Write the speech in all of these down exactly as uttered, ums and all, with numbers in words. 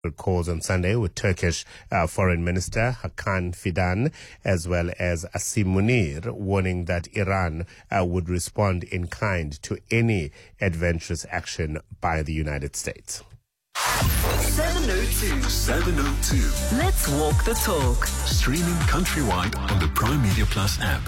calls on Sunday with Turkish uh, Foreign Minister Hakan Fidan, as well as Asim Munir, warning that Iran uh, would respond in kind to any adventurous action by the United States. seven oh two. seven oh two. Let's walk the talk. Streaming countrywide on the Prime Media Plus app.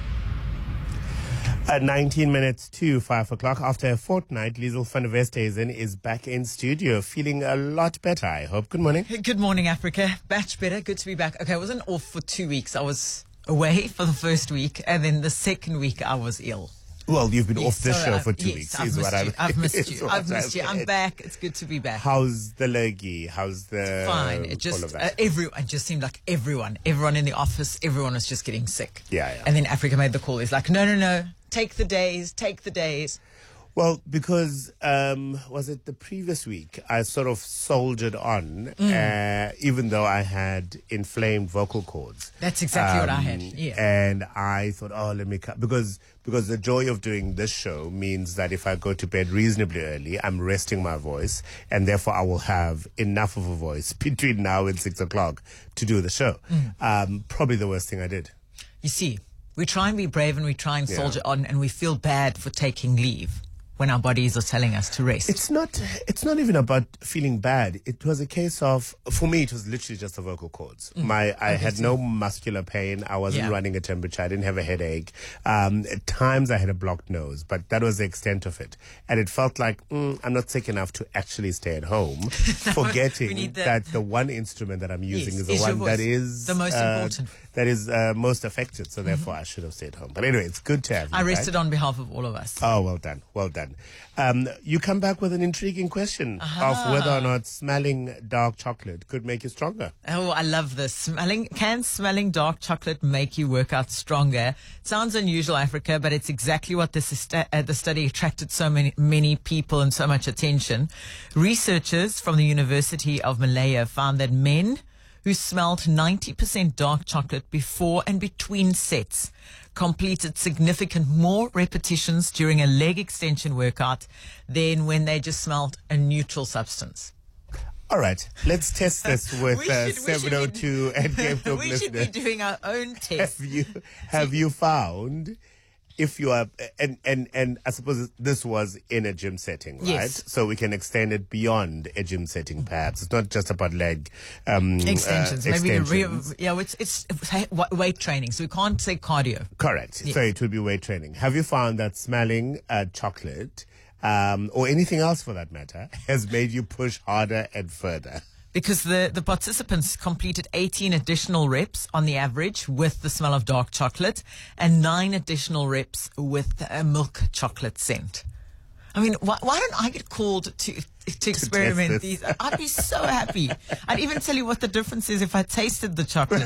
At nineteen minutes to five o'clock, after a fortnight, Liesl van der Westhuizen is back in studio, feeling a lot better, I hope. Good morning. Good morning, Africa. Batch better. Good to be back. Okay, I wasn't off for two weeks. I was away for the first week, and then the second week I was ill. Well, you've been Yes, off this so show I've- for two yes, weeks. I've is missed what you. I'm, I've missed is you. what I've missed you. I'm said. back. It's good to be back. How's the lurgy? How's the... Fine. It all just of uh, that? everyone. It just seemed like everyone, everyone in the office, everyone was just getting sick. Yeah, yeah. And then Africa made the call. It's like, no, no, no. Take the days. Take the days. Well, because, um, was it the previous week, I sort of soldiered on, Mm. uh, even though I had inflamed vocal cords. That's exactly what I had. Um, Yeah. And I thought, oh, let me cut, because, because the joy of doing this show means that if I go to bed reasonably early, I'm resting my voice, and therefore I will have enough of a voice between now and six o'clock to do the show. Mm. Um, probably the worst thing I did. You see, we try and be brave and we try and Yeah. soldier on, and we feel bad for taking leave when our bodies are telling us to rest. It's not. It's not even about feeling bad. It was a case of, for me, it was literally just the vocal cords. Mm. My, I had Obviously. no muscular pain. I wasn't Yeah. running a temperature. I didn't have a headache. Um, at times, I had a blocked nose, but that was the extent of it. And it felt like mm, I'm not sick enough to actually stay at home, forgetting need the- that the one instrument that I'm using Yes, is the is your one voice. that is The most uh, important. That is uh, most affected. So therefore, I should have stayed home. But anyway, it's good to have you. I right? rested on behalf of all of us. Oh, well done. Well done. Um, you come back with an intriguing question of whether or not smelling dark chocolate could make you stronger. Oh, I love this. Smelling, can smelling dark chocolate make you work out stronger? Sounds unusual, Africa, but it's exactly what this is sta- uh, the study attracted so many, many people and so much attention. Researchers from the University of Malaya found that men who smelled ninety percent dark chocolate before and between sets completed significant more repetitions during a leg extension workout than when they just smelled a neutral substance. All right, let's test this with We uh, should- we should seven oh two and Cape Talk We should be listeners. doing our own test. Have you have you found if you are and and and I suppose this was in a gym setting, right? Yes. So we can extend it beyond a gym setting. Perhaps it's not just about leg um, Extensions, uh, maybe the real, extensions. yeah. It's it's weight training, so we can't say cardio. Correct. Yeah. So it would be weight training. Have you found that smelling uh, chocolate, um, or anything else for that matter, has made you push harder and further? Because the, the participants completed eighteen additional reps on the average with the smell of dark chocolate and nine additional reps with a milk chocolate scent. I mean, why, why don't I get called to to experiment this. these? I'd be so happy. I'd even tell you what the difference is if I tasted the chocolate.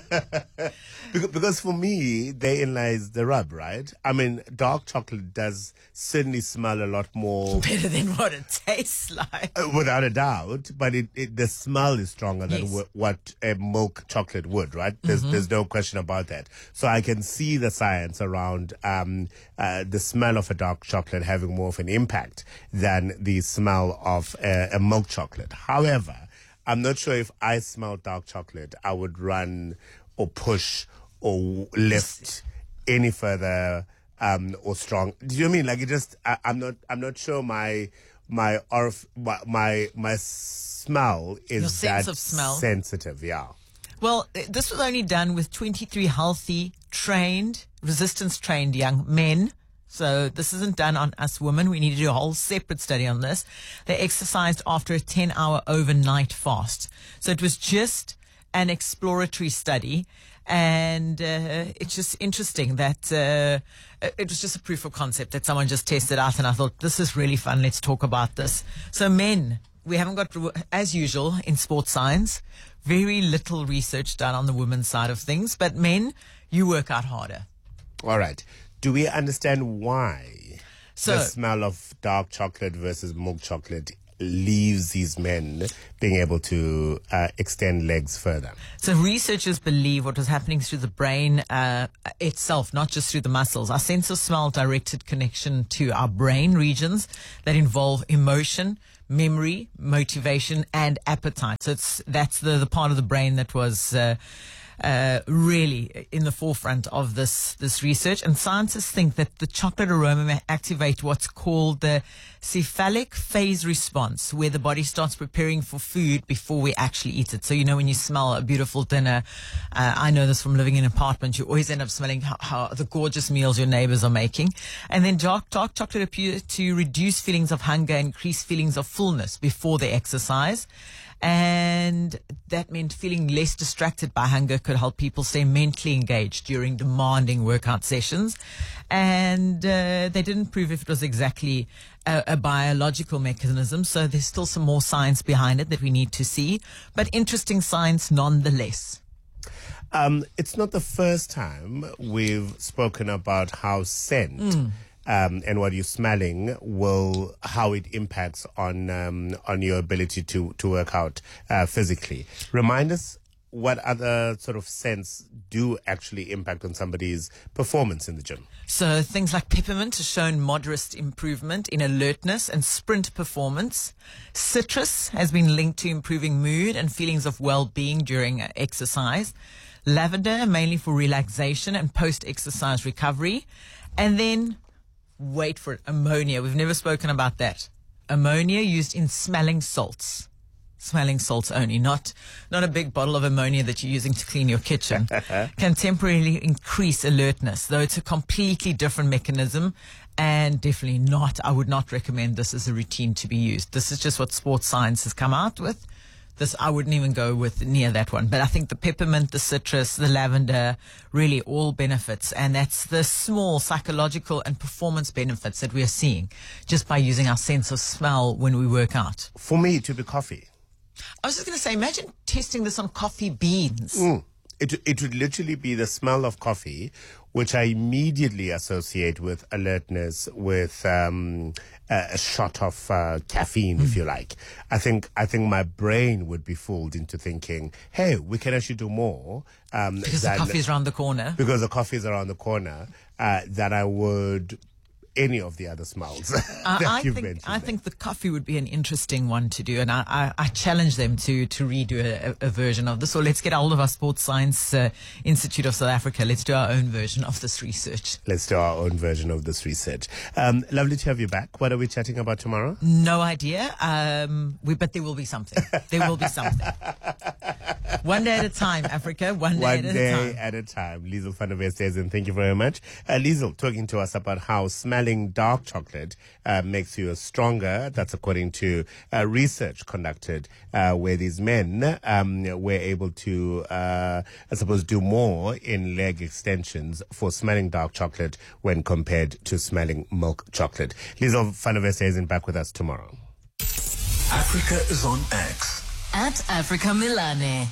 Because, because for me, therein lies the rub, right? I mean, dark chocolate does certainly smell a lot more, Better than what it tastes like. uh, without a doubt, but it, it the smell is stronger than Yes. wh- what a milk chocolate would, right? There's Mm-hmm. there's no question about that. So I can see the science around um, uh, the smell of a dark chocolate having more of an impact than the smell of a, a milk chocolate. However, I'm not sure if I smelled dark chocolate, I would run or push or lift any further um, or strong. Do you know what I mean? Like it just, I, I'm not, I'm not sure my my orf, my my, my smell is Your sense that of smell? sensitive. Yeah. Well, th- this was only done with twenty-three healthy, trained, resistance-trained young men. So this isn't done on us women. We need to do a whole separate study on this. They exercised after a ten-hour overnight fast. So it was just an exploratory study. And uh, it's just interesting that uh, it was just a proof of concept that someone just tested out. And I thought, this is really fun. Let's talk about this. So men, we haven't got, as usual, in sports science, very little research done on the women's side of things. But men, you work out harder. All right. Do we understand why So- the smell of dark chocolate versus milk chocolate leaves these men being able to uh, extend legs further? So researchers believe what was happening through the brain uh, itself, not just through the muscles. Our sense of smell directed connection to our brain regions that involve emotion, memory, motivation, and appetite. So it's that's the, the part of the brain that was uh, uh, really in the forefront of this this research. And scientists think that the chocolate aroma may activate what's called the cephalic phase response, where the body starts preparing for food before we actually eat it. So, you know, when you smell a beautiful dinner, uh, I know this from living in an apartment, you always end up smelling how, how the gorgeous meals your neighbors are making. And then dark, dark chocolate appears to reduce feelings of hunger, increase feelings of fullness before the exercise. And that meant feeling less distracted by hunger could help people stay mentally engaged during demanding workout sessions. And uh, they didn't prove if it was exactly a, a biological mechanism, so there's still some more science behind it that we need to see, but interesting science nonetheless. Um, it's not the first time we've spoken about how scent Mm. Um, and what you're smelling will, how it impacts on um, on your ability to, to work out uh, physically. Remind us what other sort of scents do actually impact on somebody's performance in the gym. So things like peppermint has shown moderate improvement in alertness and sprint performance. Citrus has been linked to improving mood and feelings of well-being during exercise. Lavender, mainly for relaxation and post-exercise recovery. And then wait for it, ammonia. We've never spoken about that. Ammonia used in smelling salts. Smelling salts only, not not a big bottle of ammonia that you're using to clean your kitchen. Can temporarily increase alertness, though it's a completely different mechanism, and definitely not, I would not recommend this as a routine to be used. This is just what sports science has come out with. This, I wouldn't even go with near that one. But I think the peppermint, the citrus, the lavender, really all benefits. And that's the small psychological and performance benefits that we are seeing just by using our sense of smell when we work out. For me, it would be coffee. I was just going to say, imagine testing this on coffee beans. Mm. It, it would literally be the smell of coffee, which I immediately associate with alertness, with um, a, a shot of uh, caffeine, mm. if you like. I think I think my brain would be fooled into thinking, hey, we can actually do more. Um, because than, the coffee is around the corner. Because the coffee is around the corner, uh, that I would any of the other smells uh, that I you've think, mentioned. I there. think the coffee would be an interesting one to do, and I, I, I challenge them to to redo a, a version of this. Or let's get hold of our Sports Science uh, Institute of South Africa. Let's do our own version of this research. Let's do our own version of this research. Um, lovely to have you back. What are we chatting about tomorrow? No idea, um, we, but there will be something. There will be something. One day at a time, Africa. One day One at a day time. at a time. Liesl van der Westhuizen, thank you very much. Uh, Liesl talking to us about how smelling dark chocolate uh, makes you stronger. That's according to uh, research conducted uh, where these men um, were able to, uh, I suppose, do more in leg extensions for smelling dark chocolate when compared to smelling milk chocolate. Liesl van der Westhuizen back with us tomorrow. Africa is on X. At Africa Milane.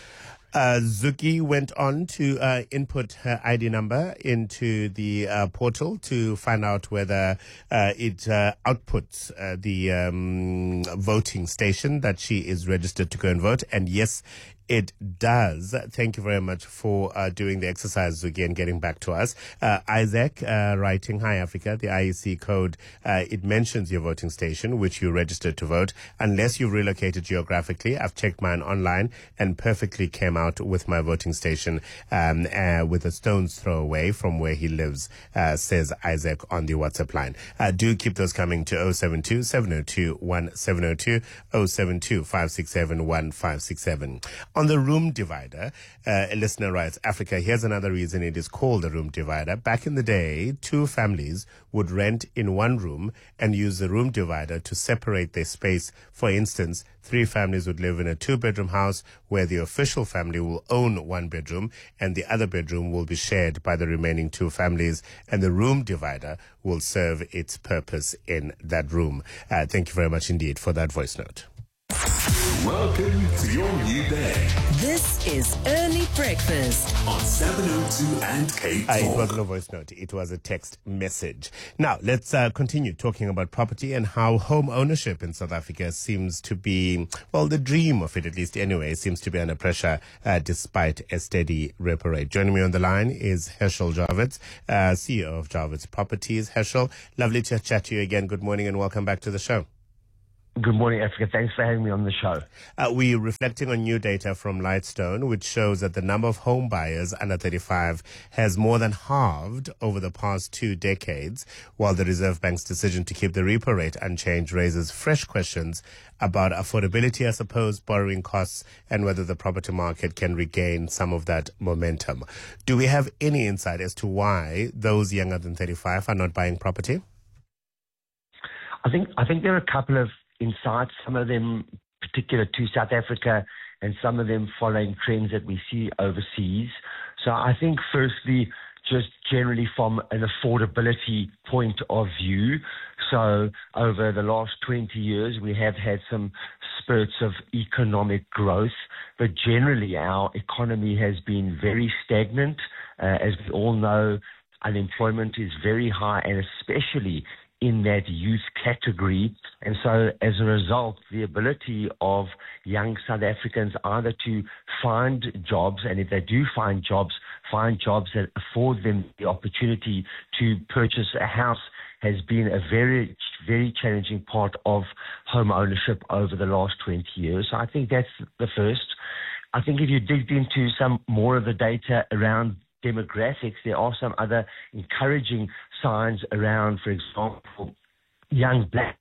Uh, Zuki went on to uh, input her I D number into the uh, portal to find out whether uh, it uh, outputs uh, the um, voting station that she is registered to go and vote. And yes, it does. Thank you very much for uh, doing the exercise, Zuki, and getting back to us. Uh, Isaac uh, writing, hi Africa, the I E C code, uh, it mentions your voting station, which you registered to vote. Unless you've relocated geographically, I've checked mine online and perfectly came out with my voting station um, uh, with a stone's throw away from where he lives, uh, says Isaac on the WhatsApp line. Uh, do keep those coming to oh seven two, seven oh two, one seven oh two, oh seven two, five six seven, one five six seven. On the room divider, uh, a listener writes, Africa, here's another reason it is called a room divider. Back in the day, two families would rent in one room and use the room divider to separate their space. For instance, three families would live in a two-bedroom house where the official family will own one bedroom and the other bedroom will be shared by the remaining two families, and the room divider will serve its purpose in that room. Uh, thank you very much indeed for that voice note. Welcome to your new day This is Early Breakfast. on seven oh two and K Uh, it Talk. wasn't a voice note. It was a text message. Now, let's uh, continue talking about property and how home ownership in South Africa seems to be, well, the dream of it, at least anyway, seems to be under pressure uh, despite a steady repo rate. Joining me on the line is Herschel Javits, uh, C E O of Javits Properties. Herschel, lovely to chat to you again. Good morning and welcome back to the show. Good morning, Africa. Thanks for having me on the show. Uh, we're reflecting on new data from Lightstone, which shows that the number of home buyers under thirty-five has more than halved over the past two decades, while the Reserve Bank's decision to keep the repo rate unchanged raises fresh questions about affordability, I suppose, borrowing costs, and whether the property market can regain some of that momentum. Do we have any insight as to why those younger than thirty-five are not buying property? I think I think there are a couple of insights, some of them particular to South Africa and some of them following trends that we see overseas. So I think firstly, just generally from an affordability point of view, so over the last twenty years, we have had some spurts of economic growth, but generally our economy has been very stagnant. Uh, as we all know, unemployment is very high, and especially in that youth category. And so as a result, the ability of young South Africans either to find jobs, and if they do find jobs, find jobs that afford them the opportunity to purchase a house, has been a very, very challenging part of home ownership over the last twenty years. So I think that's the first. I think if you dig into some more of the data around demographics, there are some other encouraging signs around, for example, young black,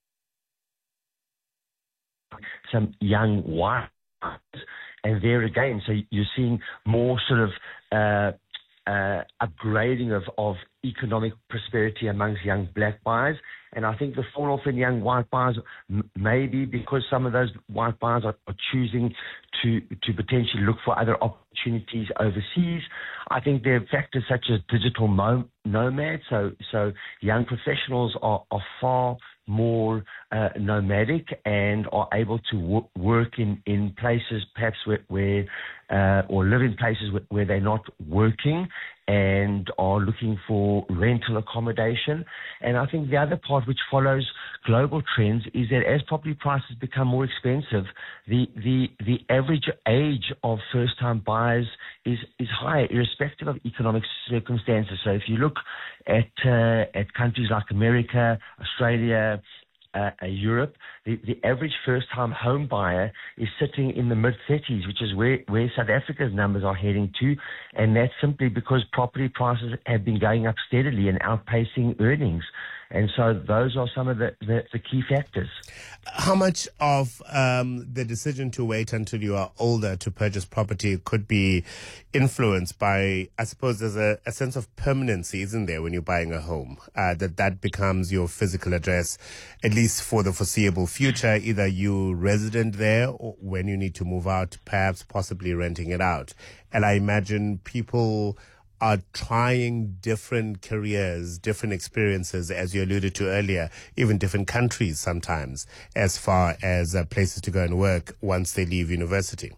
some young white, and there again, so you're seeing more sort of uh, uh, upgrading of, of economic prosperity amongst young black buyers. And I think the fall off in young white buyers m- may be because some of those white buyers are, are choosing to, to potentially look for other opportunities overseas. I think there are factors such as digital mo- nomads. So, so young professionals are, are far more uh, nomadic and are able to w- work in, in places perhaps where, where uh, or live in places where, where they're not working and are looking for rental accommodation. And I think the other part which follows global trends is that as property prices become more expensive, the the, the average age of first-time buyers is, is higher, irrespective of economic circumstances. So if you look at uh, at countries like America, Australia, Uh, uh, Europe, the, the average first-time home buyer is sitting in the mid-thirties, which is where, where South Africa's numbers are heading to, and that's simply because property prices have been going up steadily and outpacing earnings. And so those are some of the, the, the key factors. How much of um, the decision to wait until you are older to purchase property could be influenced by, I suppose there's a, a sense of permanency, isn't there, when you're buying a home, uh, that that becomes your physical address, at least for the foreseeable future, either you resident there or when you need to move out, perhaps possibly renting it out. And I imagine people are trying different careers, different experiences, as you alluded to earlier, even different countries sometimes, as far as uh, places to go and work once they leave university.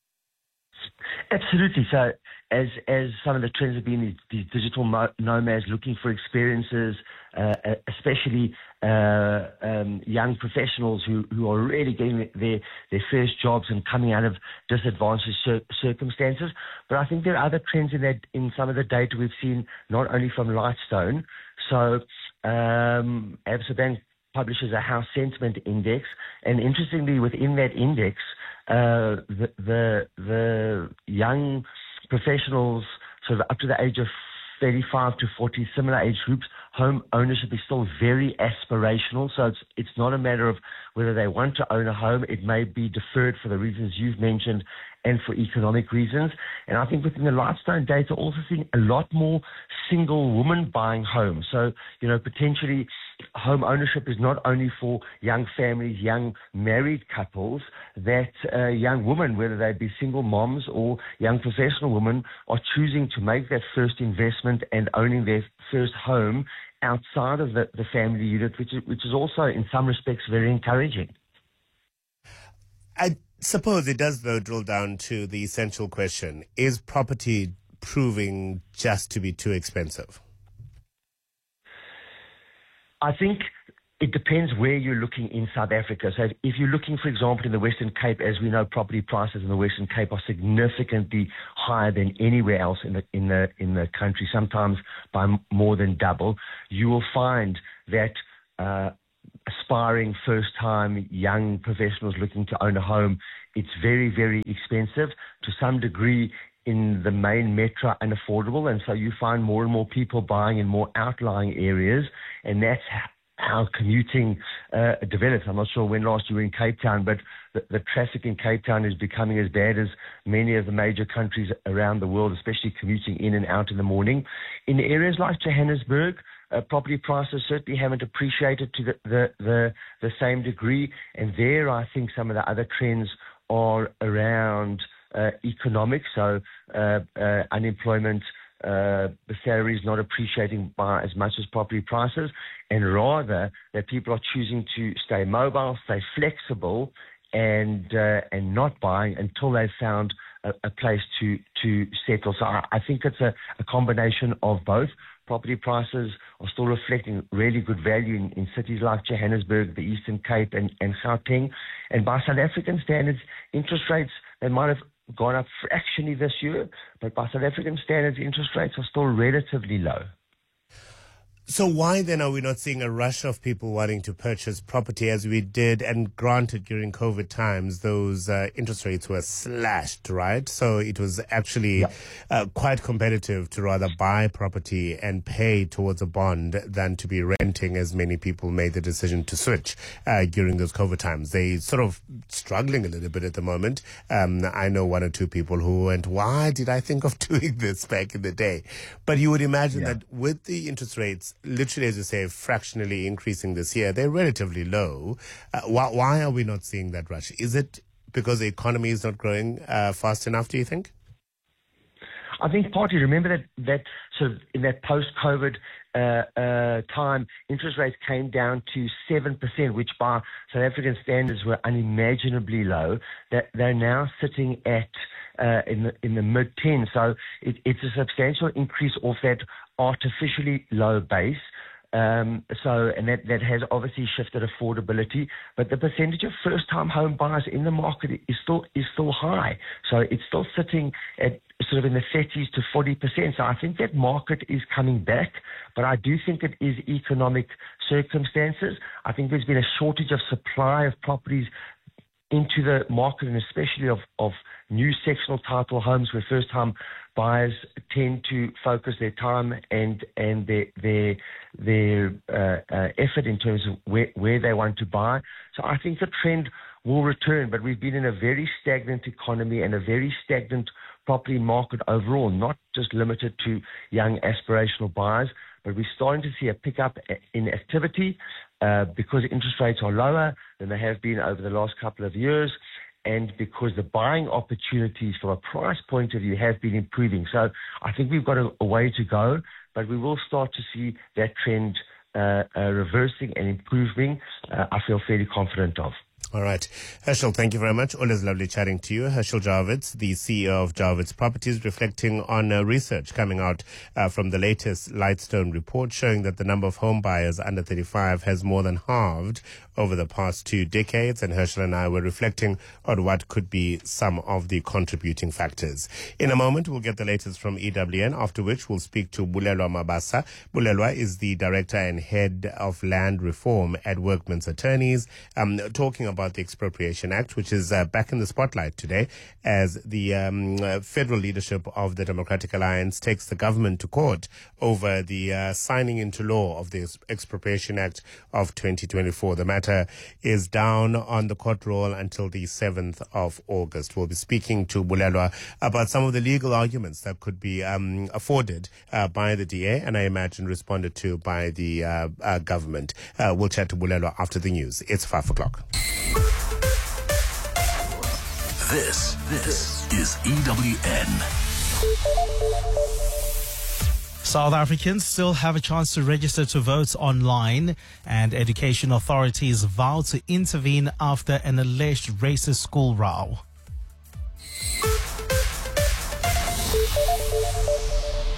Absolutely. So as as some of the trends have been, these, these digital mo- nomads looking for experiences, uh, especially uh, um, young professionals who, who are really getting their, their first jobs and coming out of disadvantaged cir- circumstances. But I think there are other trends in that in some of the data we've seen, not only from Lightstone. So um, Absa Bank publishes a house sentiment index, and interestingly, within that index, uh, the, the the young professionals sort of up to the age of thirty-five to forty, similar age groups, home ownership is still very aspirational. So it's it's not a matter of whether they want to own a home. It may be deferred for the reasons you've mentioned and for economic reasons. And I think within the Lightstone data, also seeing a lot more single women buying homes. So, you know, potentially home ownership is not only for young families, young married couples, that uh, young women, whether they be single moms or young professional women, are choosing to make that first investment and owning their first home outside of the, the family unit, which is, which is also in some respects very encouraging. I suppose it does, though, drill down to the essential question: is property proving just to be too expensive? I think it depends where you're looking in South Africa. So if you're looking, for example, in the Western Cape, as we know, property prices in the Western Cape are significantly higher than anywhere else in the in the in the country, sometimes by more than double. You will find that uh, aspiring first-time young professionals looking to own a home, it's very, very expensive. To some degree, in the main metro, unaffordable, and so you find more and more people buying in more outlying areas, and that's how commuting uh, develops. I'm not sure when last you were in Cape Town, but the, the traffic in Cape Town is becoming as bad as many of the major countries around the world, especially commuting in and out in the morning. In areas like Johannesburg, uh, property prices certainly haven't appreciated to the, the, the, the same degree, and there I think some of the other trends are around uh, economics, so uh, uh, unemployment, Uh, the salaries not appreciating by as much as property prices, and rather that people are choosing to stay mobile, stay flexible, and uh, and not buying until they've found a, a place to to settle. So I, I think it's a, a combination of both. Property prices are still reflecting really good value in, in cities like Johannesburg, the Eastern Cape, and, and Gauteng. And by South African standards, interest rates, they might have gone up fractionally this year, but by South African standards, interest rates are still relatively low. So why then are we not seeing a rush of people wanting to purchase property as we did? And granted, during COVID times, those uh, interest rates were slashed, right? So it was actually yeah. uh, quite competitive to rather buy property and pay towards a bond than to be renting, as many people made the decision to switch uh, during those COVID times. They sort of struggling a little bit at the moment. Um, I know one or two people who went, why did I think of doing this back in the day? But you would imagine yeah. that with the interest rates, literally, as you say, fractionally increasing this year, they're relatively low. Uh, why, why are we not seeing that rush? Is it because the economy is not growing uh, fast enough, do you think? I think partly, remember that, that sort of in that post-COVID uh, uh, time, interest rates came down to seven percent, which by South African standards were unimaginably low. That they're now sitting at uh, in the in the mid-tens. So it, it's a substantial increase off that artificially low base. Um, so, and that, that has obviously shifted affordability, but the percentage of first-time home buyers in the market is still is still high. So it's still sitting at sort of in the thirties to forty percent. So I think that market is coming back, but I do think it is economic circumstances. I think there's been a shortage of supply of properties into the market, and especially of, of new sectional title homes where first-time buyers tend to focus their time and and their their their uh, uh, effort in terms of where, where they want to buy. So I think the trend will return, but we've been in a very stagnant economy and a very stagnant property market overall, not just limited to young aspirational buyers, but we're starting to see a pickup in activity uh, because interest rates are lower than they have been over the last couple of years, and because the buying opportunities from a price point of view have been improving. So I think we've got a, a way to go, but we will start to see that trend uh, uh, reversing and improving. Uh, I feel fairly confident of. All right. Herschel, thank you very much. Always lovely chatting to you. Herschel Javits, the C E O of Javits Properties, reflecting on uh, research coming out uh, from the latest Lightstone report showing that the number of home buyers under thirty-five has more than halved over the past two decades. And Herschel and I were reflecting on what could be some of the contributing factors. In a moment, we'll get the latest from E W N, after which we'll speak to Bulelwa Mabasa. Bulelwa is the Director and Head of Land Reform at Workmen's Attorneys, um, talking about the Expropriation Act, which is uh, back in the spotlight today as the um, uh, federal leadership of the Democratic Alliance takes the government to court over the uh, signing into law of the Expropriation Act of twenty twenty-four. The matter is down on the court roll until the seventh of August. We'll be speaking to Bulelwa about some of the legal arguments that could be um, afforded uh, by the D A and I imagine responded to by the uh, uh, government. Uh, we'll chat to Bulelwa after the news. It's five o'clock. This, this is E W N. South Africans still have a chance to register to vote online, and education authorities vow to intervene after an alleged racist school row.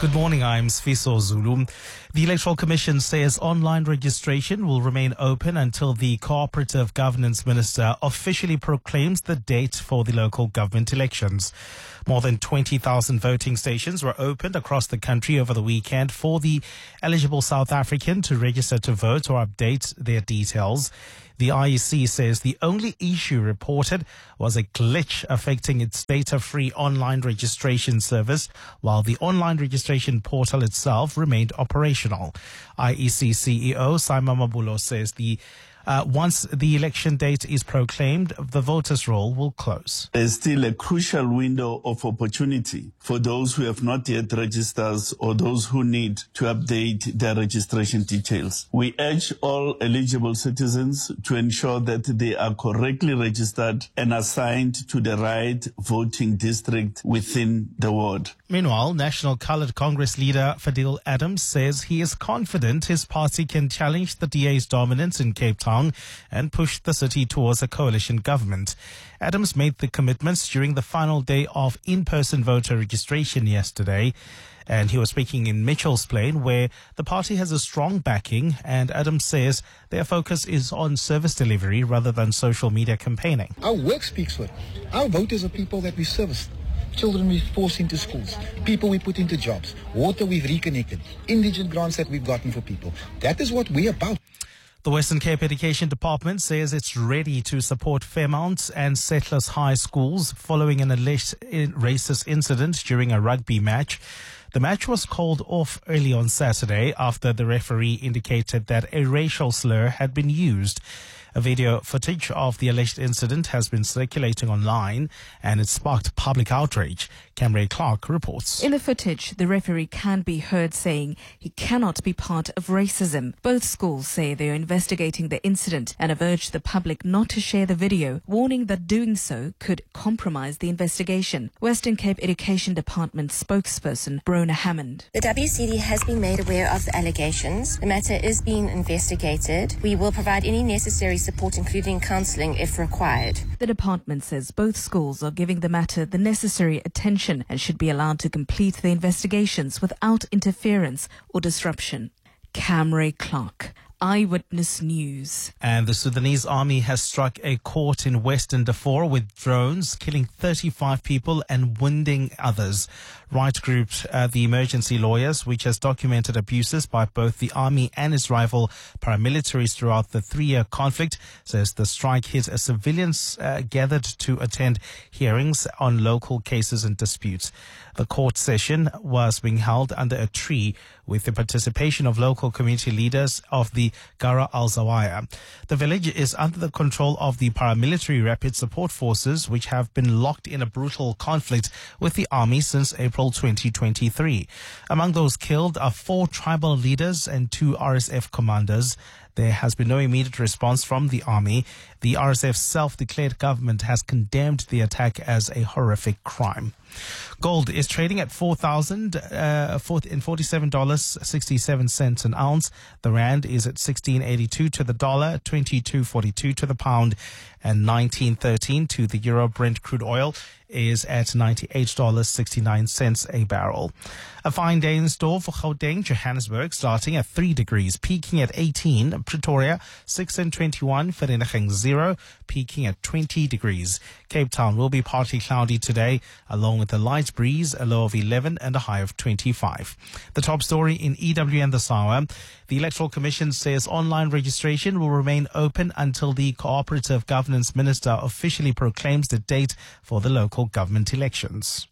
Good morning, I'm Sfiso Zulu. The Electoral Commission says online registration will remain open until the Cooperative Governance Minister officially proclaims the date for the local government elections. More than twenty thousand voting stations were opened across the country over the weekend for the eligible South African to register to vote or update their details. The I E C says the only issue reported was a glitch affecting its data-free online registration service, while the online registration portal itself remained operational. I E C C E O Simon Mabulo says the Uh, once the election date is proclaimed, the voters' roll will close. There's still a crucial window of opportunity for those who have not yet registered or those who need to update their registration details. We urge all eligible citizens to ensure that they are correctly registered and assigned to the right voting district within the ward. Meanwhile, National Coloured Congress leader Fadil Adams says he is confident his party can challenge the D A's dominance in Cape Town and push the city towards a coalition government. Adams made the commitments during the final day of in-person voter registration yesterday, and he was speaking in Mitchell's Plain, where the party has a strong backing, and Adams says their focus is on service delivery rather than social media campaigning. Our work speaks for it. Our voters are people that we service. Children we force into schools, people we put into jobs, water we've reconnected, indigent grants that we've gotten for people. That is what we're about. The Western Cape Education Department says it's ready to support Fairmount and Settlers High schools following an alleged racist incident during a rugby match. The match was called off early on Saturday after the referee indicated that a racial slur had been used. A video footage of the alleged incident has been circulating online and it sparked public outrage. Camray Clark reports. In the footage, the referee can be heard saying he cannot be part of racism. Both schools say they are investigating the incident and have urged the public not to share the video, warning that doing so could compromise the investigation. Western Cape Education Department spokesperson Brona Hammond. The W C D has been made aware of the allegations. The matter is being investigated. We will provide any necessary support, including counselling if required. The department says both schools are giving the matter the necessary attention and should be allowed to complete the investigations without interference or disruption. Camray Clark, Eyewitness News. And the Sudanese army has struck a court in Western Darfur with drones, killing thirty-five people and wounding others. Right Group, uh, the emergency lawyers, which has documented abuses by both the army and its rival paramilitaries throughout the three-year conflict, says the strike hit as civilians uh, gathered to attend hearings on local cases and disputes. The court session was being held under a tree with the participation of local community leaders of the Gara al-Zawaya. The village is under the control of the paramilitary rapid support forces, which have been locked in a brutal conflict with the army since April twenty twenty-three. Among those killed are four tribal leaders and two R S F commanders. There has been no immediate response from the army. The R S F's self-declared government has condemned the attack as a horrific crime. Gold is trading at four thousand forty-seven dollars and sixty-seven cents an ounce. The rand is at sixteen eighty-two to the dollar, twenty-two forty-two to the pound, and nineteen thirteen to the euro. Brent crude oil is at ninety-eight dollars and sixty-nine cents a barrel. A fine day in store for Gauteng, Johannesburg, starting at three degrees, peaking at eighteen. Pretoria, six and twenty-one. Vereeniging, zero, peaking at twenty degrees. Cape Town will be partly cloudy today, along with a light breeze, a low of eleven and a high of twenty-five. The top story in E W N this hour. The Electoral Commission says online registration will remain open until the Cooperative Governance Minister officially proclaims the date for the local government elections.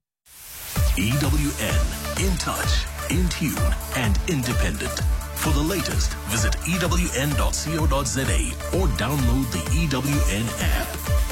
E W N, in touch, in tune, and independent. For the latest, visit E W N dot co dot za or download the E W N app.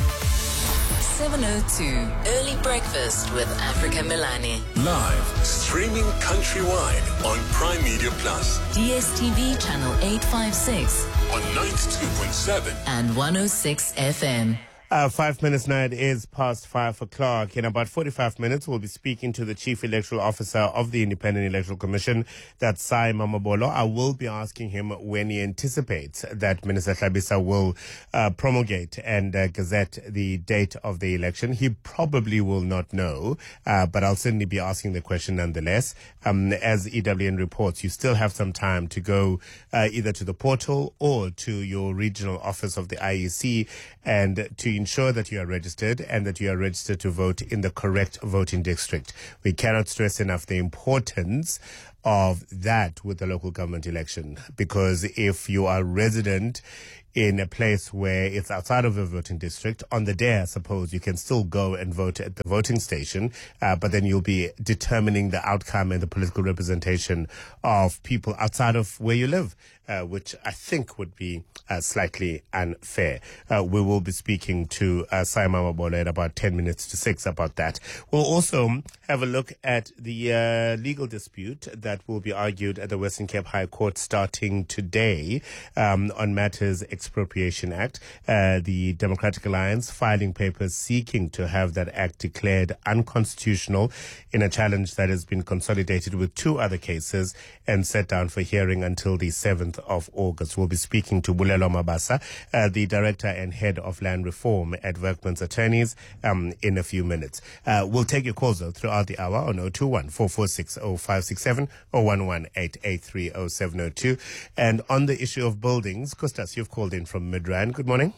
seven oh two, Early Breakfast with Africa Milani. Live, streaming countrywide on Prime Media Plus. D S T V channel eight fifty-six On ninety-two point seven and one oh six F M. Uh, five minutes now, it is past five o'clock. In about forty-five minutes, we'll be speaking to the Chief Electoral Officer of the Independent Electoral Commission, that's Sai Mamabolo. I will be asking him when he anticipates that Minister Hlabisa will uh, promulgate and uh, gazette the date of the election. He probably will not know, uh, but I'll certainly be asking the question nonetheless. Um, as E W N reports, you still have some time to go uh, either to the portal or to your regional office of the I E C and to ensure that you are registered and that you are registered to vote in the correct voting district. We cannot stress enough the importance of that with the local government election, because if you are resident in a place where it's outside of a voting district, on the day, I suppose, you can still go and vote at the voting station, uh, but then you'll be determining the outcome and the political representation of people outside of where you live, uh, which I think would be uh, slightly unfair. Uh, we will be speaking to uh, Sai Mamabolo at about ten minutes to six about that. We'll also have a look at the uh, legal dispute that will be argued at the Western Cape High Court starting today um, on matters Expropriation Act. Uh, the Democratic Alliance filing papers seeking to have that act declared unconstitutional in a challenge that has been consolidated with two other cases and set down for hearing until the seventh of August. We'll be speaking to Bulelo Mabasa, uh, the Director and Head of Land Reform at Workman's Attorneys, um, in a few minutes. Uh, we'll take your calls, though, throughout the hour on zero two one, four four six, zero five six seven or one one eight eight three zero seven zero two. And on the issue of buildings, Kostas, you've called in from Midrand. Good morning.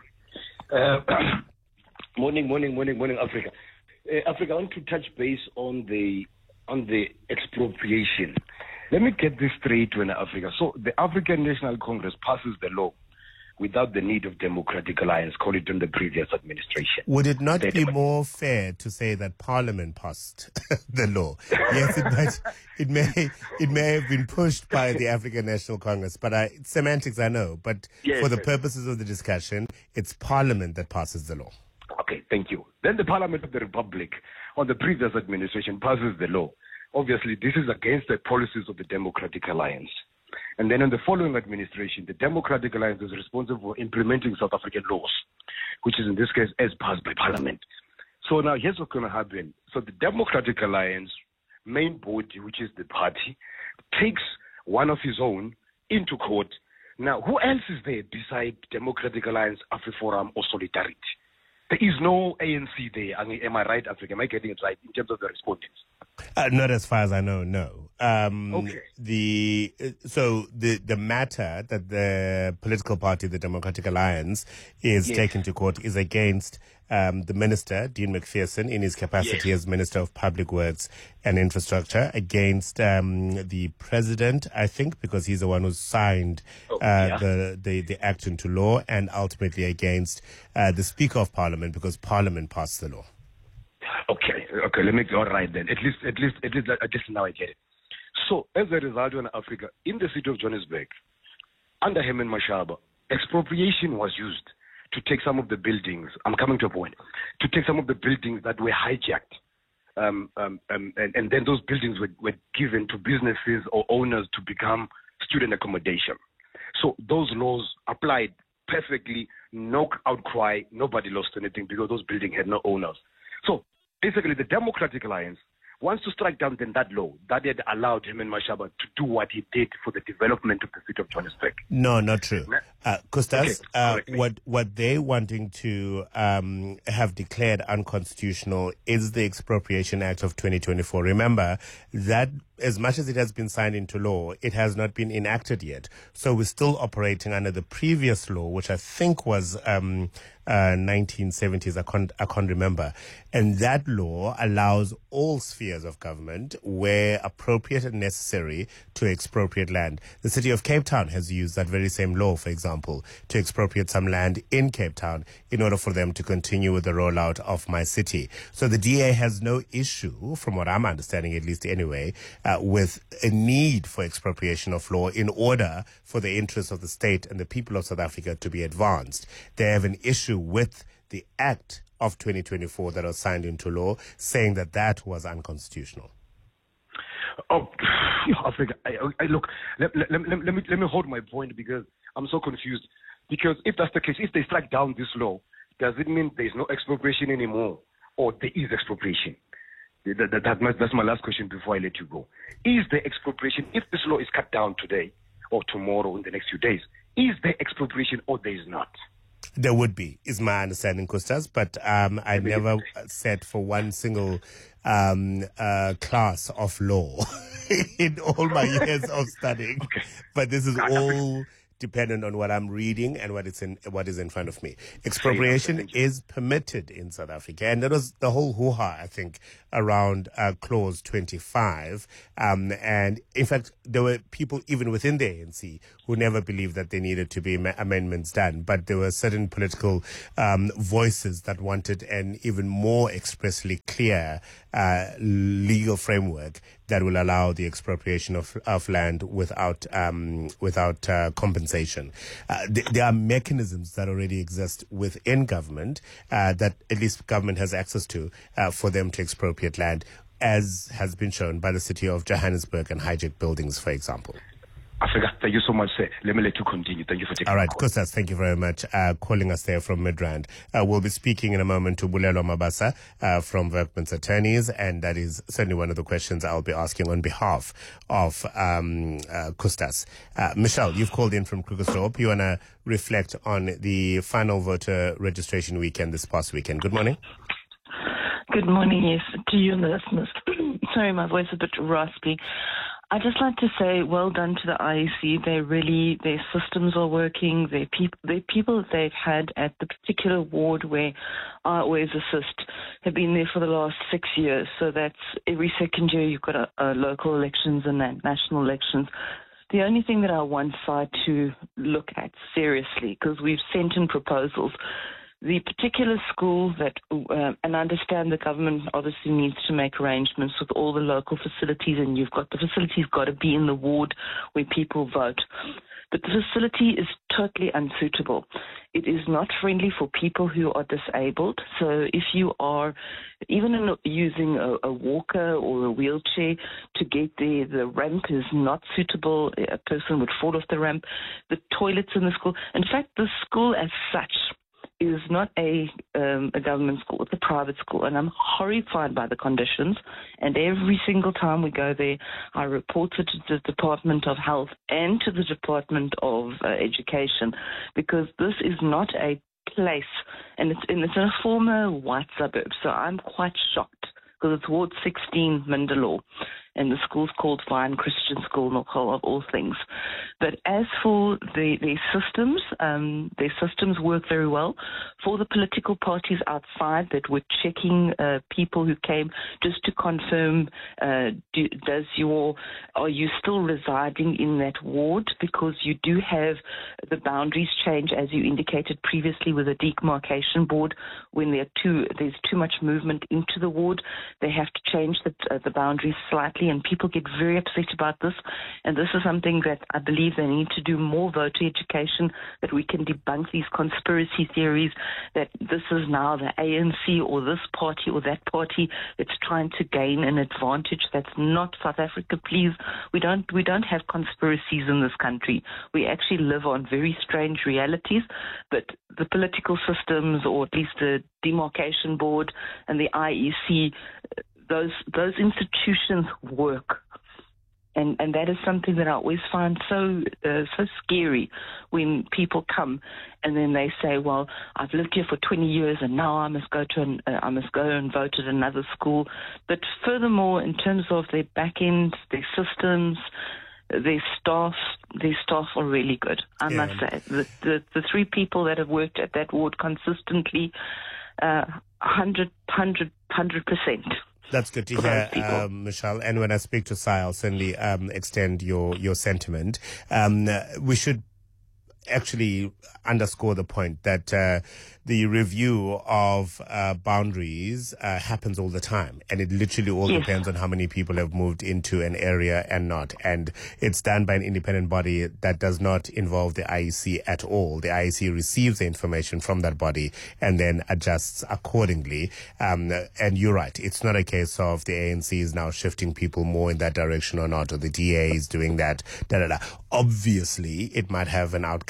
Uh, morning, morning, morning, morning, Africa. Uh, Africa, I want to touch base on the on the expropriation. Let me get this straight, when Africa. So the African National Congress passes the law without the need of Democratic Alliance, call it in the previous administration. Would it not the be dem- more fair to say that Parliament passed the law? Yes, it might, it may it may have been pushed by the African National Congress, but I, semantics I know. But yes, for the yes. purposes of the discussion, it's Parliament that passes the law. Okay, thank you. Then the Parliament of the Republic, on the previous administration, passes the law. Obviously, this is against the policies of the Democratic Alliance. And then in the following administration, the Democratic Alliance is responsible for implementing South African laws, which is in this case as passed by Parliament. So now here's what's going to happen. So the Democratic Alliance main body, which is the party, takes one of his own into court. Now, who else is there beside Democratic Alliance, AfriForum, or Solidarity? There is no A N C there. I mean, am I right, Africa? Am I getting it right in terms of the respondents? Uh, not as far as I know, no. Um, okay. The so the the matter that the political party, the Democratic Alliance, is yes. taken to court is against um, the minister, Dean McPherson, in his capacity yes. as Minister of Public Works and Infrastructure, against um, the president, I think, because he's the one who signed oh, uh, yeah. the, the the act into law, and ultimately against uh, the Speaker of Parliament, because Parliament passed the law. Okay, okay, let me go right then. At least, at least, at least, at least now I get it. So, as a result, in Africa, in the city of Johannesburg, under Herman Mashaba, expropriation was used to take some of the buildings. I'm coming to a point. To take some of the buildings that were hijacked, um, um, um, and, and then those buildings were, were given to businesses or owners to become student accommodation. So those laws applied perfectly. No outcry. Nobody lost anything because those buildings had no owners. So basically, the Democratic Alliance wants to strike down then that law that had allowed Herman Mashaba to do what he did for the development of the city of Johannesburg. No, not true. Uh, Kostas, okay, uh, what what they're wanting to um, have declared unconstitutional is the Expropriation Act of twenty twenty-four. Remember that as much as it has been signed into law, it has not been enacted yet. So we're still operating under the previous law, which I think was um, uh, nineteen seventies. I can't, I can't remember. And that law allows all spheres of government, where appropriate and necessary, to expropriate land. The city of Cape Town has used that very same law, for example, to expropriate some land in Cape Town in order for them to continue with the rollout of My City. So the D A has no issue, from what I'm understanding, at least anyway, uh, with a need for expropriation of law in order for the interests of the state and the people of South Africa to be advanced. They have an issue with the Act of twenty twenty-four that was signed into law, saying that that was unconstitutional. Oh, Africa, I, I, look, let, let, let, let, me, let me hold my point because I'm so confused. Because if that's the case, if they strike down this law, does it mean there is no expropriation anymore, or there is expropriation? That, that, that, that's my last question before I let you go. Is there expropriation if this law is cut down today or tomorrow in the next few days? Is there expropriation or there is not? There would be, is my understanding, Costas, but um, I never sat for one single um, uh, class of law in all my years of studying. Okay. But this is all dependent on what I'm reading and what it's in, what is in front of me. Expropriation is permitted in South Africa, and that was the whole hoo-ha, I think, around uh, Clause twenty-five. Um, and in fact, there were people even within the A N C who never believed that there needed to be ma- amendments done, but there were certain political um, voices that wanted an even more expressly clear uh, legal framework that will allow the expropriation of, of land without um, without uh, compensation. Uh, th- there are mechanisms that already exist within government uh, that at least government has access to uh, for them to expropriate land, as has been shown by the city of Johannesburg and hijacked buildings, for example. Africa, thank you so much, sir. Let me let you continue. Thank you for taking All right, the call. Kostas, thank you very much uh, calling us there from Midrand. Uh, we'll be speaking in a moment to Bulelo Mabasa uh, from Workmen's Attorneys, and that is certainly one of the questions I'll be asking on behalf of um, uh, Kostas. Uh, Michelle, you've called in from Krugersdorp. You want to reflect on the final voter registration weekend this past weekend. Good morning. Good morning, yes, to you and the listeners. Sorry, my voice is a bit raspy. I'd just like to say well done to the I E C. They really, their systems are working. Their, peop- their people that they've had at the particular ward where I always assist have been there for the last six years. So that's every second year you've got a, a local elections and then national elections. The only thing that I want side to look at seriously, because we've sent in proposals, the particular school that, uh, and I understand the government obviously needs to make arrangements with all the local facilities, and you've got the facilities got to be in the ward where people vote. But the facility is totally unsuitable. It is not friendly for people who are disabled. So if you are even in using a, a walker or a wheelchair to get there, the ramp is not suitable. A person would fall off the ramp. The toilets in the school. In fact, the school as such is not a um, a government school, it's a private school, and I'm horrified by the conditions. And every single time we go there, I report it to the Department of Health and to the Department of uh, Education, because this is not a place, and it's in, it's in a former white suburb, so I'm quite shocked, because it's Ward sixteen, Mindelaw, and the school's called Vine Christian School, Nokhal, of all things. But as for the, the systems, um, their systems work very well. For the political parties outside that were checking uh, people who came just to confirm, uh, do, does your, are you still residing in that ward? Because you do have the boundaries change, as you indicated previously, with a demarcation board. When there are too, there's too much movement into the ward, they have to change the, uh, the boundaries slightly, and people get very upset about this. And this is something that I believe they need to do more voter education, that we can debunk these conspiracy theories that this is now the A N C or this party or that party that's trying to gain an advantage. That's not South Africa, please. We don't we don't have conspiracies in this country. We actually live on very strange realities, but the political systems, or at least the demarcation board and the I E C, those those institutions work. And and that is something that I always find so uh, so scary when people come and then they say, well, I've lived here for twenty years and now I must go to an, uh, I must go and vote at another school. But furthermore, in terms of their back end, their systems, their staff, their staff are really good. I yeah. must say, the, the the three people that have worked at that ward consistently, uh, hundred hundred hundred percent. That's good to hear, um, Michelle. And when I speak to Sai, I'll certainly um, extend your, your sentiment. Um, we should actually underscore the point that uh, the review of uh, boundaries uh, happens all the time, and it literally all yes. depends on how many people have moved into an area and not. And it's done by an independent body that does not involve the I E C at all. The I E C receives the information from that body and then adjusts accordingly. Um, and you're right, it's not a case of the A N C is now shifting people more in that direction or not, or the D A is doing that. Da, da, da. Obviously, it might have an outcome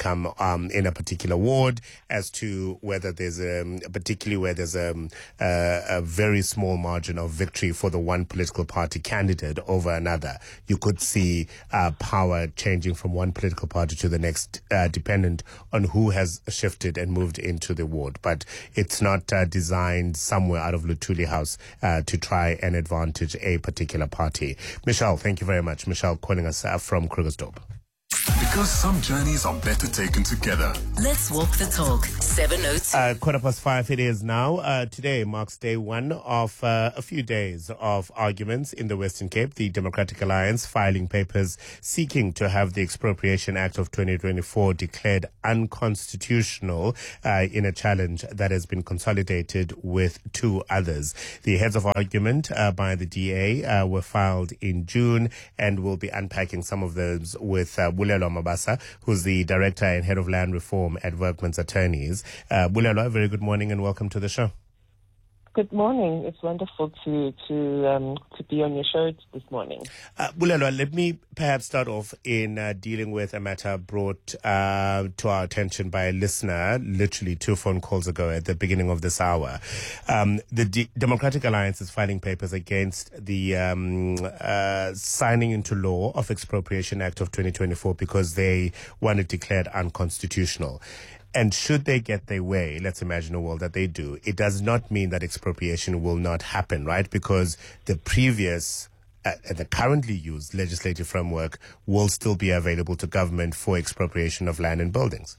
outcome um, in a particular ward as to whether there's a, particularly where there's a, a, a very small margin of victory for the one political party candidate over another. You could see uh, power changing from one political party to the next, uh, dependent on who has shifted and moved into the ward. But it's not uh, designed somewhere out of Luthuli House uh, to try and advantage a particular party. Michelle, thank you very much. Michelle calling us uh, from Krugersdorp. Because some journeys are better taken together. Let's walk the talk. seven oh two. Uh, quarter past five it is now. Uh, today marks day one of uh, a few days of arguments in the Western Cape. The Democratic Alliance filing papers seeking to have the Expropriation Act of twenty twenty-four declared unconstitutional uh, in a challenge that has been consolidated with two others. The heads of argument uh, by the D A uh, were filed in June, and we'll be unpacking some of those with uh, Bulelwa Mabasa, who's the Director and Head of Land Reform at Workmen's Attorneys. Uh, Bulelwa, very good morning and welcome to the show. Good morning. It's wonderful to to um, to be on your show this morning. Uh, Bulelwa, let me perhaps start off in uh, dealing with a matter brought uh, to our attention by a listener literally two phone calls ago at the beginning of this hour. Um, the D- Democratic Alliance is filing papers against the um, uh, signing into law of Expropriation Act of twenty twenty-four because they want it declared unconstitutional. And should they get their way, let's imagine a world that they do, it does not mean that expropriation will not happen, right? Because the previous uh, the currently used legislative framework will still be available to government for expropriation of land and buildings.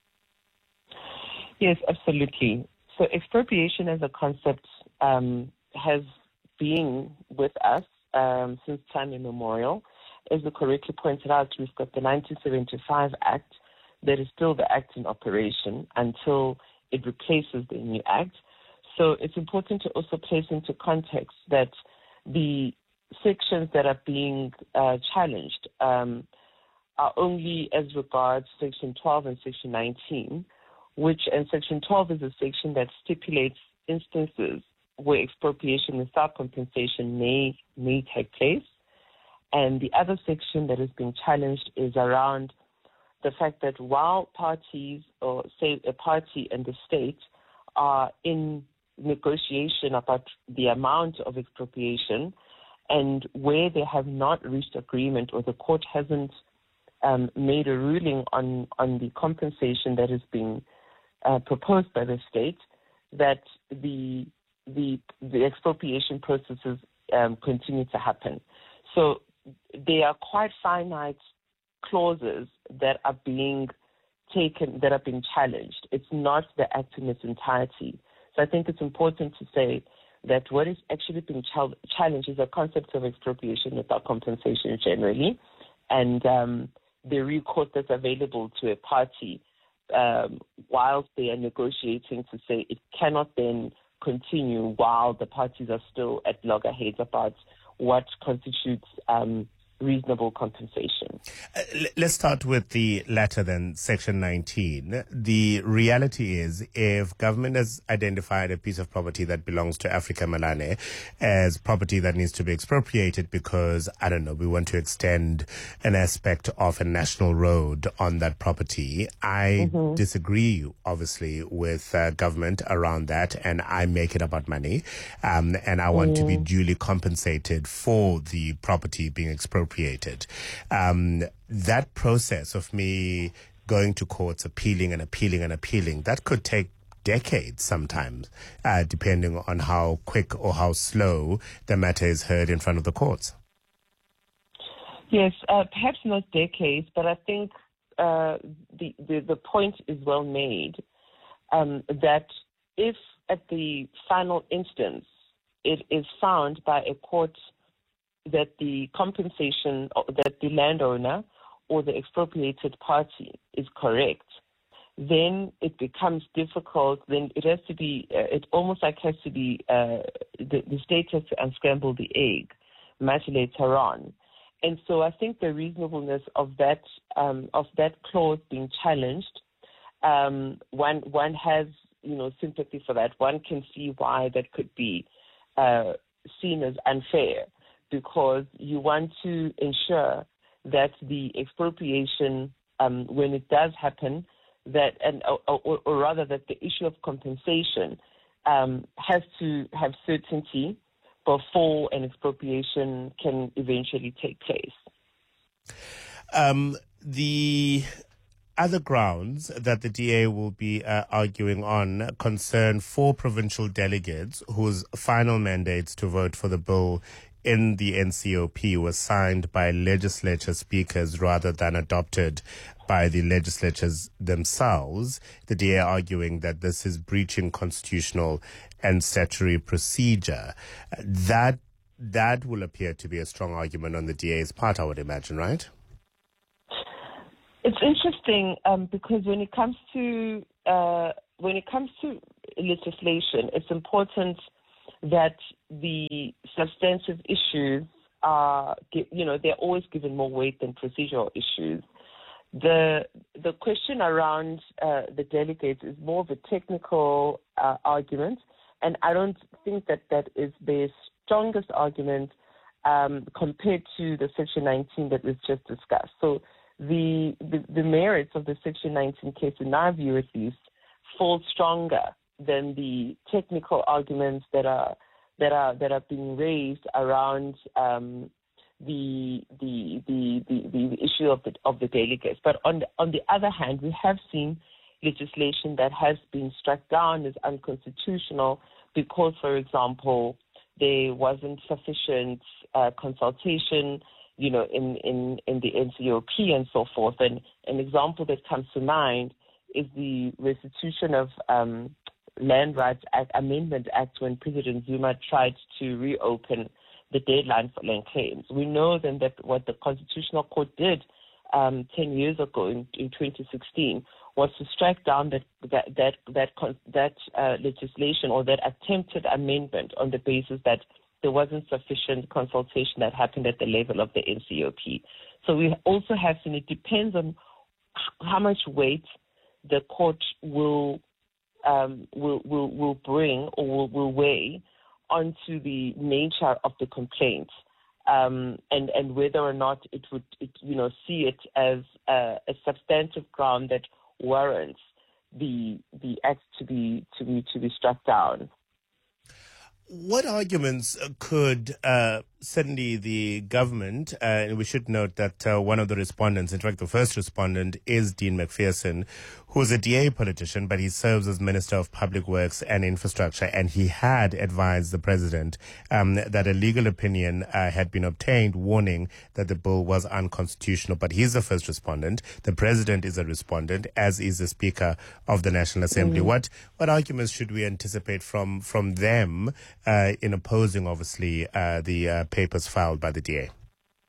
Yes, absolutely. So expropriation as a concept um, has been with us um, since time immemorial. As you correctly pointed out, we've got the nineteen seventy-five Act, that is still the act in operation until it replaces the new act. So it's important to also place into context that the sections that are being uh, challenged um, are only as regards Section twelve and Section nineteen, which, and Section twelve is a section that stipulates instances where expropriation without compensation may, may take place. And the other section that is being challenged is around the fact that while parties, or say a party and the state, are in negotiation about the amount of expropriation, and where they have not reached agreement or the court hasn't um, made a ruling on, on the compensation that is being uh, proposed by the state, that the the, the expropriation processes um, continue to happen. So they are quite finite clauses that are being taken, that are being challenged. It's not the act in its entirety. So I think it's important to say that what is actually being ch- challenged is a concept of expropriation without compensation generally, and um, the recourse that's available to a party um, whilst they are negotiating to say it cannot then continue while the parties are still at loggerheads about what constitutes um, reasonable compensation. Uh, let's start with the latter then, Section nineteen. The reality is, if government has identified a piece of property that belongs to Africa Melane as property that needs to be expropriated because, I don't know, we want to extend an aspect of a national road on that property, I mm-hmm. disagree, obviously, with uh, government around that, and I make it about money, um, and I want mm. to be duly compensated for the property being expropriated. Um, that process of me going to courts, appealing and appealing and appealing, that could take decades sometimes, uh, depending on how quick or how slow the matter is heard in front of the courts. Yes, uh, perhaps not decades, but I think uh, the, the, the point is well made, um, that if at the final instance it is found by a court that the compensation, that the landowner or the expropriated party is correct, then it becomes difficult. Then it has to be, uh, it almost like has to be, uh, the, the state has to unscramble the egg much later on. And so I think the reasonableness of that, um, of that clause being challenged, um, one, one has, you know, sympathy for that. One can see why that could be uh, seen as unfair, because you want to ensure that the expropriation um, when it does happen, that and or, or, or rather that the issue of compensation um, has to have certainty before an expropriation can eventually take place. Um, the other grounds that the D A will be uh, arguing on concern four provincial delegates whose final mandates to vote for the bill in the N C O P was signed by legislature speakers rather than adopted by the legislatures themselves. The D A arguing that this is breaching constitutional and statutory procedure. That that will appear to be a strong argument on the D A's part, I would imagine, right? It's interesting um, because when it comes to uh, when it comes to legislation, it's important that the substantive issues are, you know, they're always given more weight than procedural issues. The the question around uh, the delegates is more of a technical uh, argument, and I don't think that that is the strongest argument um, compared to the Section nineteen that we've just discussed. So the, the the merits of the Section nineteen case, in our view at least, fall stronger than the technical arguments that are that are that are being raised around um, the, the the the the issue of the of the delegates. But on the, on the other hand, we have seen legislation that has been struck down as unconstitutional because, for example, there wasn't sufficient uh, consultation, you know, in, in, in the N C O P and so forth. And an example that comes to mind is the Restitution of um, Land Rights Act, Amendment Act, when President Zuma tried to reopen the deadline for land claims. We know then that what the Constitutional Court did um, ten years ago in, in twenty sixteen was to strike down that that that that, that uh, legislation or that attempted amendment on the basis that there wasn't sufficient consultation that happened at the level of the N C O P. So we also have seen it depends on how much weight the court will um, will, will will bring or will, will weigh onto the nature of the complaint, um, and and whether or not it would it, you know see it as a, a substantive ground that warrants the the act to be to be to be struck down. What arguments could uh, certainly the government, uh, and we should note that uh, one of the respondents, in fact the first respondent, is Dean McPherson, who is a D A politician, but he serves as Minister of Public Works and Infrastructure, and he had advised the president um, that a legal opinion uh, had been obtained warning that the bill was unconstitutional. But he's the first respondent. The president is a respondent, as is the Speaker of the National Assembly. Mm-hmm. What what arguments should we anticipate from from them uh, in opposing, obviously, uh, the uh, papers filed by the D A?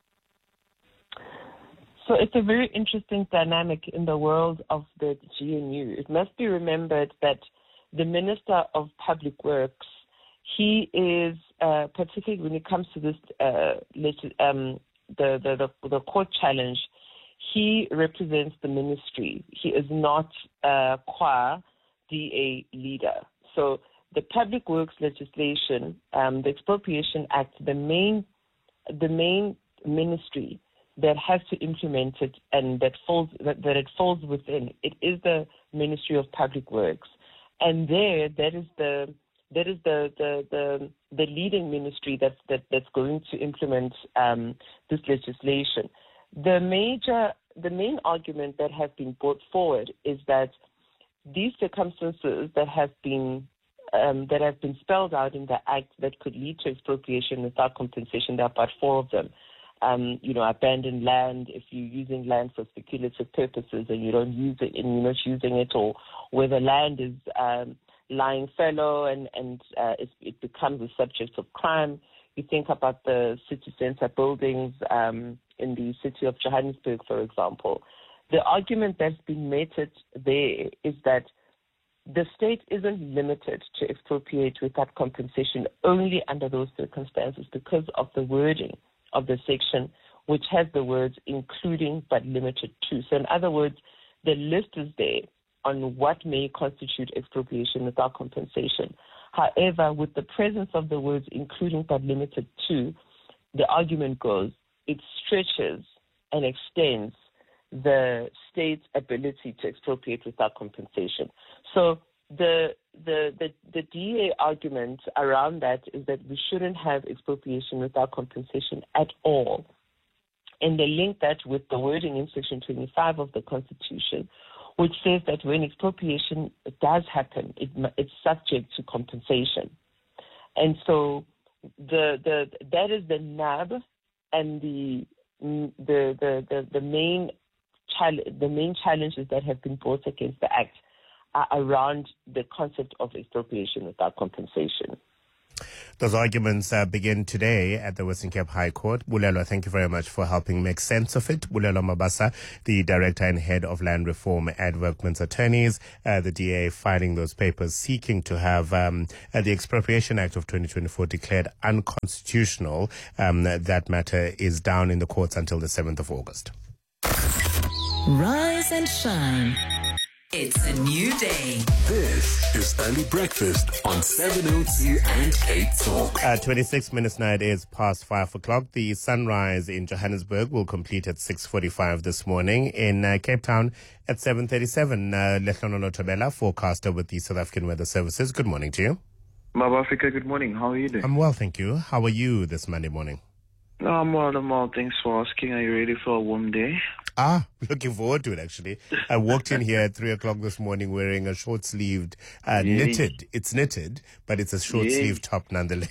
So it's a very interesting dynamic in the world of the G N U. It must be remembered that the Minister of Public Works, he is, uh, particularly when it comes to this, uh, um, the, the, the, the court challenge, he represents the ministry. He is not a qua D A leader. So the Public Works legislation, um, the Expropriation Act, the main, the main ministry that has to implement it and that falls that, that it falls within, it is the Ministry of Public Works, and there that is the that is the the the, the leading ministry that's that, that's going to implement um, this legislation. The major the main argument that has been brought forward is that these circumstances that have been um, that have been spelled out in the Act that could lead to expropriation without compensation, there are about four of them. Um, you know, abandoned land, if you're using land for speculative purposes and you don't use it and you're not using it, or where the land is um, lying fallow and, and uh, it, it becomes a subject of crime. You think about the city center buildings um, in the city of Johannesburg, for example. The argument that's been made there is that the state isn't limited to expropriate without compensation only under those circumstances because of the wording of the section, which has the words including but limited to. So in other words, the list is there on what may constitute expropriation without compensation. However, with the presence of the words including but limited to, the argument goes, it stretches and extends the state's ability to expropriate without compensation. So the the the, the D A argument around that is that we shouldn't have expropriation without compensation at all. And they link that with the wording in Section twenty-five of the Constitution, which says that when expropriation does happen, it, it's subject to compensation. And so the the that is the nub and the the the the, the main challenge the main challenges that have been brought against the Act are around the concept of expropriation without compensation. Those arguments uh, begin today at the Western Cape High Court. Bulelwa, thank you very much for helping make sense of it. Bulelwa Mabasa, the Director and Head of Land Reform at Workmen's Attorneys, uh, the D A filing those papers seeking to have um, uh, the Expropriation Act of twenty twenty-four declared unconstitutional. Um, that matter is down in the courts until the seventh of August. Rise and shine. It's a new day. This is Early Breakfast on seven oh two and Cape Talk. Uh, twenty-six minutes now, it is past five o'clock. The sunrise in Johannesburg will complete at six forty-five this morning. In uh, Cape Town at seven thirty-seven. Uh, Lehlonololo Thobela, forecaster with the South African Weather Services. Good morning to you. South Africa, good morning. How are you doing? I'm well, thank you. How are you this Monday morning? No, I'm well, I'm well. Thanks for asking. Are you ready for a warm day? Ah, looking forward to it, actually. I walked in here at three o'clock this morning wearing a short-sleeved, uh, Yeah. knitted. It's knitted, but it's a short-sleeved top nonetheless.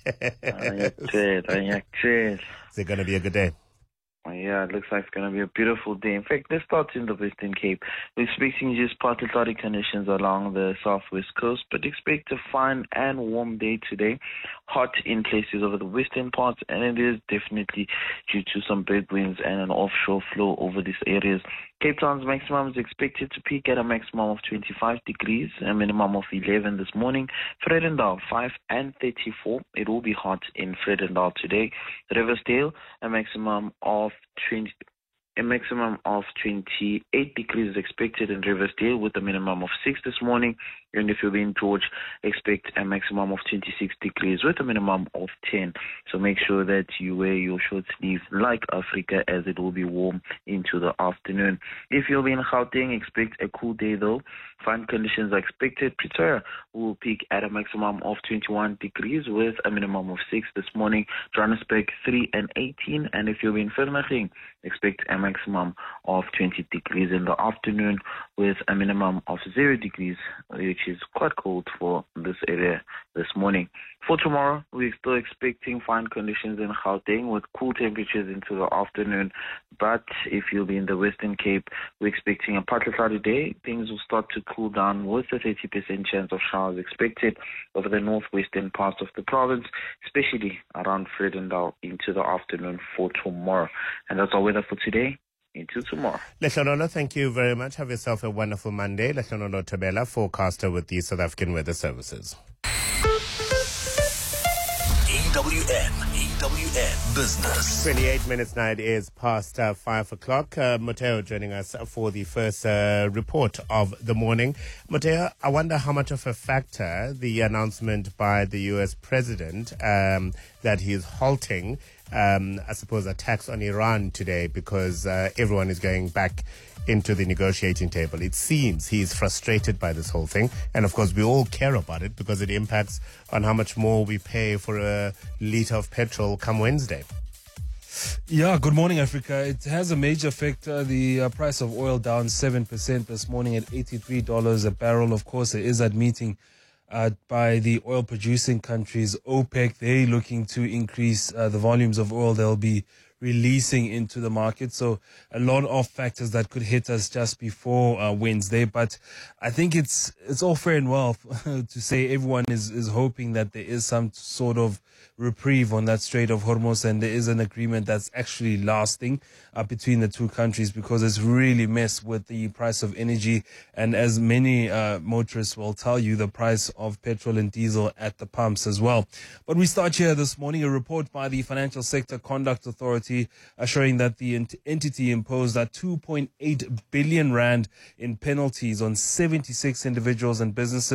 I accept, I accept. Is it going to be a good day? Yeah, it looks like it's going to be a beautiful day. In fact, let's start in the Western Cape. We're expecting just partly cloudy conditions along the southwest coast, but expect a fine and warm day today. Hot in places over the western parts, and it is definitely due to some big winds and an offshore flow over these areas. Cape Town's maximum is expected to peak at a maximum of twenty-five degrees, a minimum of eleven this morning. Vredendal, five and thirty-four. It will be hot in Vredendal today. Riversdale, a maximum of twenty. A maximum of twenty-eight degrees is expected in Riversdale with a minimum of six this morning. And if you're in George, expect a maximum of twenty-six degrees with a minimum of ten. So make sure that you wear your short sleeves like Africa, as it will be warm into the afternoon. If you'll be in Gauteng, expect a cool day though. Fine conditions are expected. Pretoria will peak at a maximum of twenty-one degrees with a minimum of six this morning. Johannesburg, three and eighteen. And if you'll be in Vereeniging, expect a maximum of twenty degrees in the afternoon with a minimum of zero degrees, which is quite cold for this area this morning. For tomorrow, we're still expecting fine conditions in Gauteng with cool temperatures into the afternoon. But if you'll be in the Western Cape, we're expecting a partly cloudy day. Things will start to cool down with a thirty percent chance of showers expected over the northwestern parts of the province, especially around Vredendal into the afternoon for tomorrow. And that's our weather for today. Into tomorrow. Lehlonololo, thank you very much. Have yourself a wonderful Monday. Lehlonololo Thobela, forecaster with the South African Weather Services. E W N, E W N Business. twenty-eight minutes now, it is past uh, five o'clock. Uh, Mateo joining us for the first uh, report of the morning. Mateo, I wonder how much of a factor the announcement by the U S president um, that he is halting Um, I suppose, attacks on Iran today because uh, everyone is going back into the negotiating table. It seems he's frustrated by this whole thing. And, of course, we all care about it because it impacts on how much more we pay for a litre of petrol come Wednesday. Yeah, good morning, Africa. It has a major effect. Uh, the uh, price of oil down seven percent this morning at eighty-three dollars a barrel. Of course, there is that meeting Uh, by the oil-producing countries, OPEC. They're looking to increase uh, the volumes of oil they'll be releasing into the market. So a lot of factors that could hit us just before uh, Wednesday. But I think it's it's all fair and well to say everyone is, is hoping that there is some sort of reprieve on that Strait of Hormuz, and there is an agreement that's actually lasting uh, between the two countries, because it's really messed with the price of energy. And as many uh, motorists will tell you, the price of petrol and diesel at the pumps as well. But we start here this morning, a report by the Financial Sector Conduct Authority uh, showing that the ent- entity imposed that two point eight billion rand in penalties on seventy-six individuals and businesses.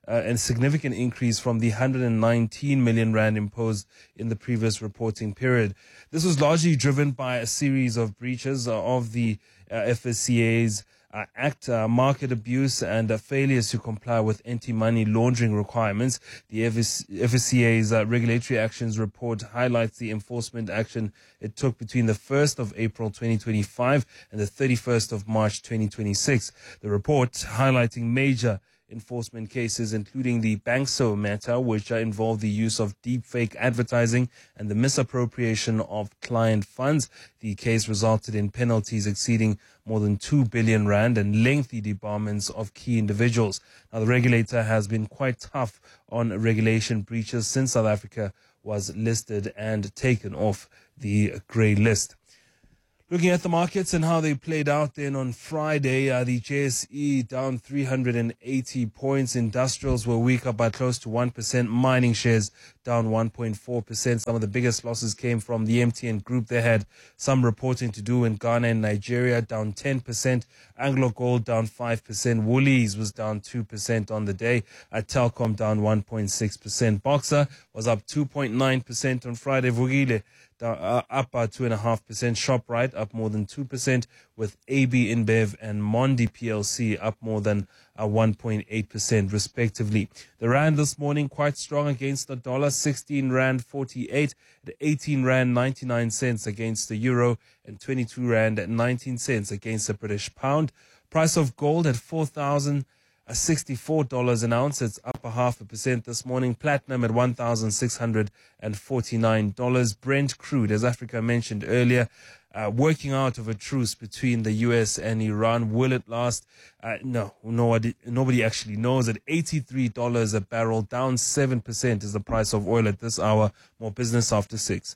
uh, a significant increase from the one hundred nineteen million rand imposed in the previous reporting period. This was largely driven by a series of breaches uh, of the uh, F S C A's Uh, act, uh, market abuse, and uh, failures to comply with anti-money laundering requirements. The F S C A's uh, regulatory actions report highlights the enforcement action it took between the first of April twenty twenty-five and the thirty-first of March twenty twenty-six. The report highlighting major enforcement cases, including the Bankso matter, which uh, involved the use of deepfake advertising and the misappropriation of client funds. The case resulted in penalties exceeding more than two billion rand and lengthy debarments of key individuals. Now, the regulator has been quite tough on regulation breaches since South Africa was listed and taken off the grey list. Looking at the markets and how they played out then on Friday, uh, the J S E down three hundred eighty points. Industrials were weaker by close to one percent. Mining shares down one point four percent. Some of the biggest losses came from the M T N Group. They had some reporting to do in Ghana and Nigeria, down ten percent. Anglo Gold down five percent. Woolies was down two percent on the day. Uh, Telkom down one point six percent. Boxer was up two point nine percent on Friday. Vukile Uh, up by two point five percent. ShopRite up more than two percent, with A B InBev and Mondi P L C up more than uh, one point eight percent respectively. The rand this morning quite strong against the dollar, sixteen rand forty-eight, at eighteen rand ninety-nine cents against the euro, and twenty-two rand nineteen cents against the British pound. Price of gold at four thousand sixty-four dollars an ounce. It's up a half a percent this morning. Platinum at one thousand six hundred forty-nine dollars. Brent crude, as Africa mentioned earlier, uh, working out of a truce between the U S and Iran. Will it last? Uh, no, nobody, nobody actually knows. At eighty-three dollars a barrel, down seven percent is the price of oil at this hour. More business after six.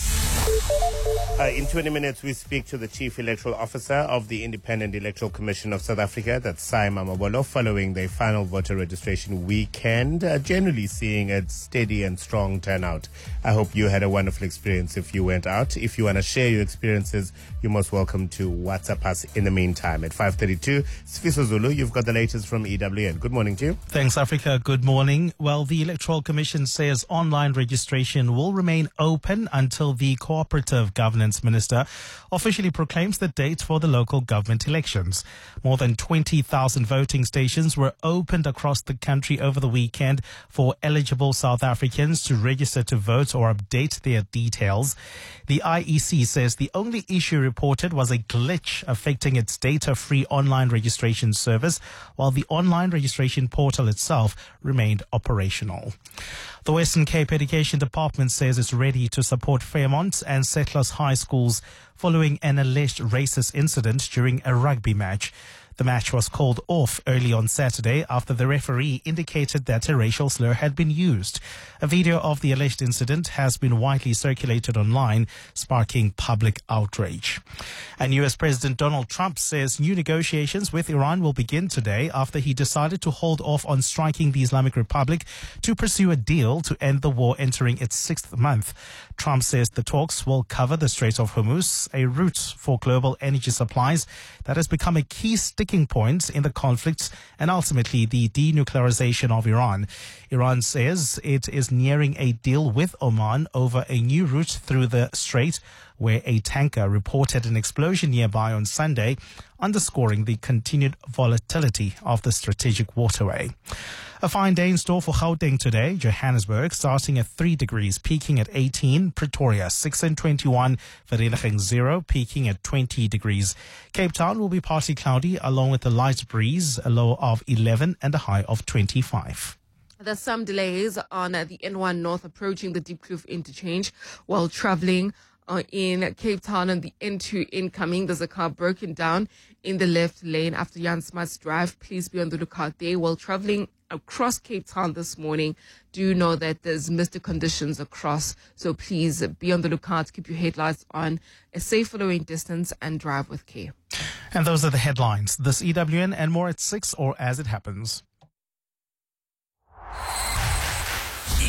Uh, in twenty minutes, we speak to the Chief Electoral Officer of the Independent Electoral Commission of South Africa, that's Sai Mamabolo, following the final voter registration weekend, uh, generally seeing a steady and strong turnout. I hope you had a wonderful experience if you went out. If you want to share your experiences, you're most welcome to WhatsApp us in the meantime. At five thirty-two, Sfiso Zulu, you've got the latest from E W N. Good morning to you. Thanks, Africa. Good morning. Well, the Electoral Commission says online registration will remain open until the Cooperative Governance Minister officially proclaims the date for the local government elections. More than twenty thousand voting stations were opened across the country over the weekend for eligible South Africans to register to vote or update their details. The I E C says the only issue reported was a glitch affecting its data-free online registration service, while the online registration portal itself remained operational. The Western Cape Education Department says it's ready to support Fairmont and Settlers High Schools following an alleged racist incident during a rugby match. The match was called off early on Saturday after the referee indicated that a racial slur had been used. A video of the alleged incident has been widely circulated online, sparking public outrage. And U S President Donald Trump says new negotiations with Iran will begin today after he decided to hold off on striking the Islamic Republic to pursue a deal to end the war entering its sixth month. Trump says the talks will cover the Strait of Hormuz, a route for global energy supplies that has become a key sticking point in the conflict, and ultimately the denuclearization of Iran. Iran says it is nearing a deal with Oman over a new route through the strait, where a tanker reported an explosion nearby on Sunday, underscoring the continued volatility of the strategic waterway. A fine day in store for Gauteng today. Johannesburg starting at three degrees, peaking at eighteen. Pretoria six and twenty-one. Vereeniging zero, peaking at twenty degrees. Cape Town will be partly cloudy along with a light breeze, a low of eleven and a high of twenty-five. There's some delays on uh, the N one North approaching the Deep Kloof interchange while traveling uh, in Cape Town, and the N two incoming. There's a car broken down in the left lane after Jan Smuts Drive. Please be on the lookout there. While traveling across Cape Town this morning, do know that there's misty conditions across, so please be on the lookout, keep your headlights on, a safe following distance, and drive with care. And those are the headlines. This E W N and more at six, or as it happens. E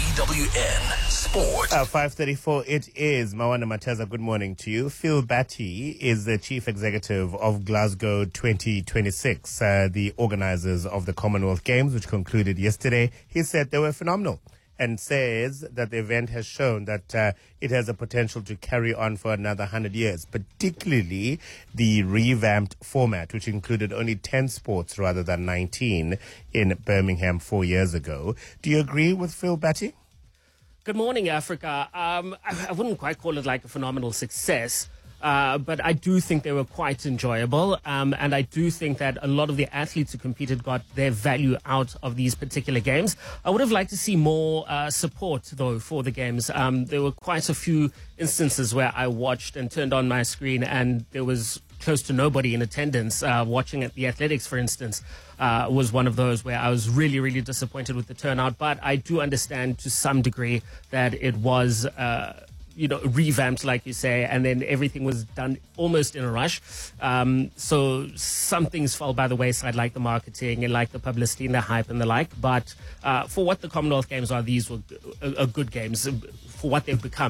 E W N Sport. Uh, five thirty-four, it is. Mawana Mateza, good morning to you. Phil Batty is the chief executive of Glasgow twenty twenty-six, uh, the organizers of the Commonwealth Games, which concluded yesterday. He said they were phenomenal and says that the event has shown that uh, it has a potential to carry on for another one hundred years, particularly the revamped format, which included only ten sports rather than nineteen in Birmingham four years ago. Do you agree with Phil Batty? Good morning, Africa. Um, I, I wouldn't quite call it like a phenomenal success, uh, but I do think they were quite enjoyable. Um, and I do think that a lot of the athletes who competed got their value out of these particular games. I would have liked to see more uh, support, though, for the games. Um, there were quite a few instances where I watched and turned on my screen and there was close to nobody in attendance. Uh, watching at the athletics, for instance, uh, was one of those where I was really, really disappointed with the turnout. But I do understand to some degree that it was, uh, you know, revamped, like you say, and then everything was done almost in a rush. Um, so some things fell by the wayside, like the marketing and like the publicity and the hype and the like. But uh, for what the Commonwealth Games are, these were uh, uh, good games for what they've become.